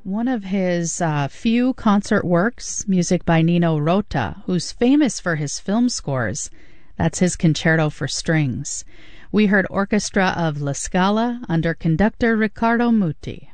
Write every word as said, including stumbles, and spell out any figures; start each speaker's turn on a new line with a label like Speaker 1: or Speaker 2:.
Speaker 1: One of his uh, few concert works, music by Nino Rota, who's famous for his film scores. That's his Concerto for Strings. We heard Orchestra of La Scala under conductor Riccardo Muti.